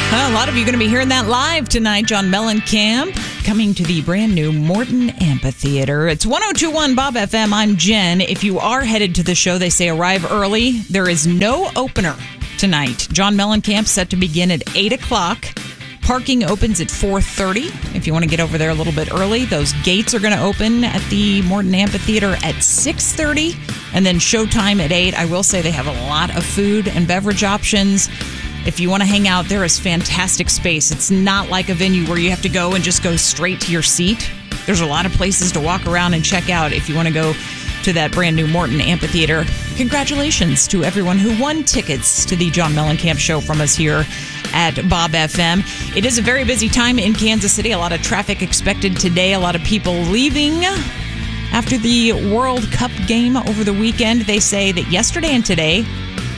Well, a lot of you are going to be hearing that live tonight. John Mellencamp coming to the brand new Morton Amphitheater. It's 102.1 Bob FM. I'm Jen. If you are headed to the show, they say arrive early. There is no opener tonight. John Mellencamp set to begin at 8 o'clock. Parking opens at 4:30. If you want to get over there a little bit early, those gates are going to open at the Morton Amphitheater at 6:30. And then showtime at 8. I will say they have a lot of food and beverage options. If you want to hang out, there is fantastic space. It's not like a venue where you have to go and just go straight to your seat. There's a lot of places to walk around and check out if you want to go to that brand new Morton Amphitheater. Congratulations to everyone who won tickets to the John Mellencamp show from us here at Bob FM. It is a very busy time in Kansas City. A lot of traffic expected today. A lot of people leaving after the World Cup game over the weekend. They say that yesterday and today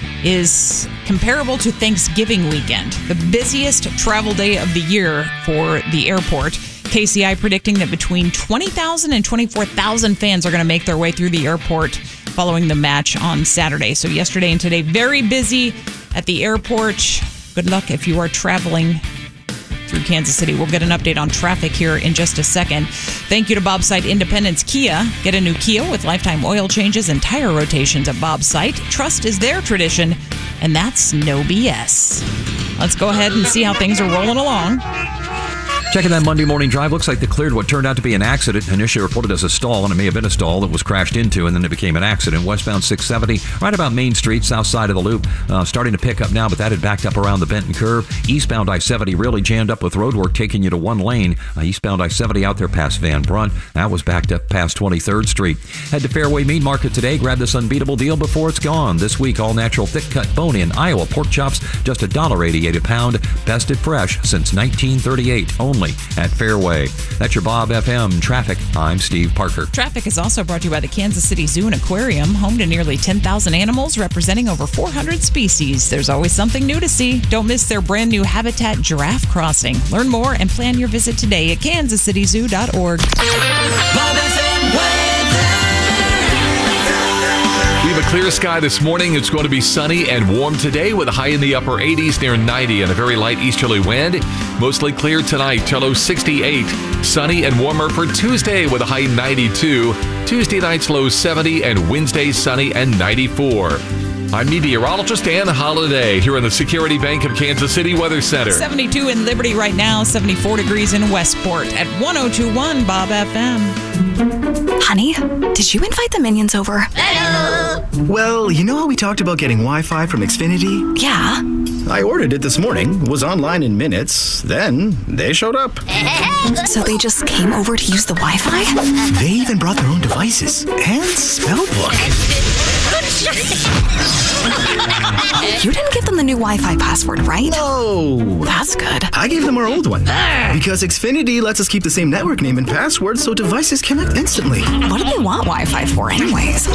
is comparable to Thanksgiving weekend, the busiest travel day of the year for the airport. KCI predicting that between 20,000 and 24,000 fans are going to make their way through the airport following the match on Saturday. So yesterday and today, very busy at the airport. Good luck if you are traveling through Kansas City. We'll get an update on traffic here in just a second. Thank you to Bob's Site Independence Kia. Get a new Kia with lifetime oil changes and tire rotations at Bob's Site. Trust is their tradition, and that's no BS. Let's go ahead and see how things are rolling along. Checking that Monday morning drive, looks like they cleared what turned out to be an accident. Initially reported as a stall, and it may have been a stall that was crashed into, and then it became an accident. Westbound 670, right about Main Street, south side of the loop. Starting to pick up now, but that had backed up around the Benton Curve. Eastbound I-70 really jammed up with road work, taking you to one lane. Eastbound I-70 out there past Van Brunt. That was backed up past 23rd Street. Head to Fairway Meat Market today. Grab this unbeatable deal before it's gone. This week, all natural thick-cut bone-in Iowa pork chops, just $1.88 a pound. Bested fresh since 1938. Only at Fairway. That's your Bob FM traffic. I'm Steve Parker. Traffic is also brought to you by the Kansas City Zoo and Aquarium, home to nearly 10,000 animals representing over 400 species. There's always something new to see. Don't miss their brand new Habitat Giraffe Crossing. Learn more and plan your visit today at kansascityzoo.org. Bob FM weather. We have a clear sky this morning. It's going to be sunny and warm today with a high in the upper 80s near 90 and a very light easterly wind. Mostly clear tonight, low 68. Sunny and warmer for Tuesday with a high 92. Tuesday night's low 70 and Wednesday sunny and 94. I'm meteorologist Ann Holiday here in the Security Bank of Kansas City Weather Center. 72 in Liberty right now, 74 degrees in Westport at 102.1 Bob FM. Honey, did you invite the minions over? Hello. Well, you know how we talked about getting Wi-Fi from Xfinity? Yeah. I ordered it this morning, was online in minutes, then they showed up. So they just came over to use the Wi-Fi? They even brought their own devices and spell book. You didn't give them the new Wi-Fi password, right? No. That's good. I gave them our old one. Because Xfinity lets us keep the same network name and password so devices connect instantly. What do they want Wi-Fi for anyways?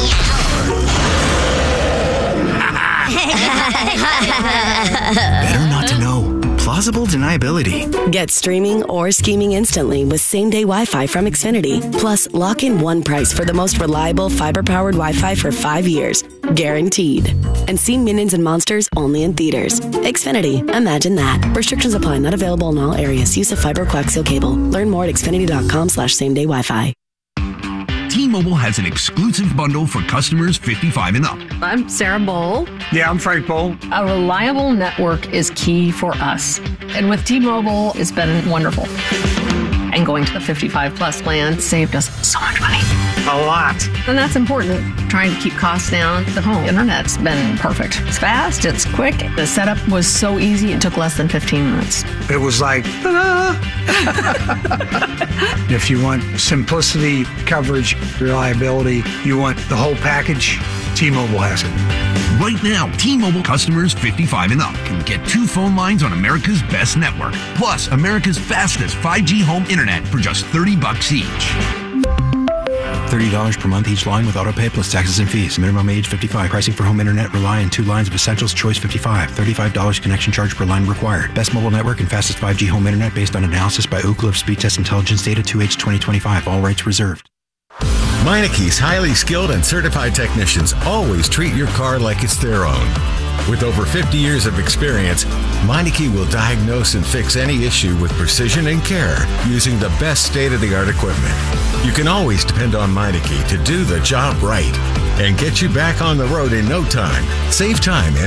Better not to know. Plausible deniability. Get streaming or scheming instantly with same-day Wi-Fi from Xfinity. Plus, lock in one price for the most reliable fiber-powered Wi-Fi for 5 years. Guaranteed. And see Minions and Monsters only in theaters. Xfinity. Imagine that. Restrictions apply. Not available in all areas. Use of fiber coaxial cable. Learn more at xfinity.com/same-day Wi-Fi. T-Mobile has an exclusive bundle for customers 55 and up. I'm Sarah Bowl. Yeah, I'm Frank Bowl. A reliable network is key for us. And with T-Mobile, it's been wonderful. And going to the 55 plus plan saved us so much money. A lot. And that's important. Trying to keep costs down. The home internet's been perfect. It's fast, it's quick. The setup was so easy, it took less than 15 minutes. It was like, ta-da! If you want simplicity, coverage, reliability, you want the whole package, T-Mobile has it. Right now, T-Mobile customers 55 and up can get 2 phone lines on America's best network, plus America's fastest 5G home internet for just $30 each. $30 per month each line with autopay plus taxes and fees. Minimum age 55. Pricing for home internet rely on 2 lines of Essentials Choice 55. $35 connection charge per line required. Best mobile network and fastest 5G home internet based on analysis by Ookla of Speed Test Intelligence data 2H 2025. All rights reserved. Meineke's highly skilled and certified technicians always treat your car like it's their own. With over 50 years of experience, Meineke will diagnose and fix any issue with precision and care using the best state-of-the-art equipment. You can always depend on Meineke to do the job right and get you back on the road in no time. Save time and